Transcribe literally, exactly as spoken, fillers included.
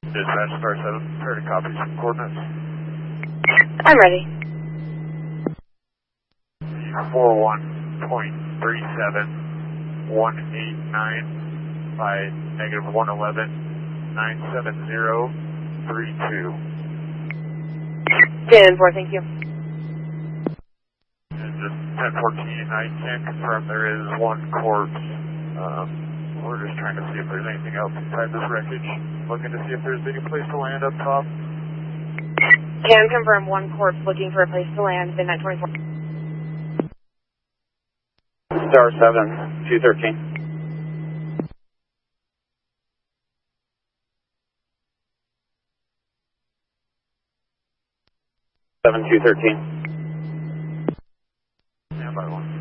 Dispatch Star seven, prepare to copy some coordinates. I'm ready. four one point three seven one eight nine by negative one eleven nine seven zero three two. ten four, thank you. And just ten fourteen, I can confirm there is one corpse. Um, we're just trying to see if there's anything else inside this wreckage. Looking to see if there's any place to land up top. Can confirm one corpse looking for a place to land, midnight twenty-four. Star seven, two thirteen. seven two thirteen. Stand by one.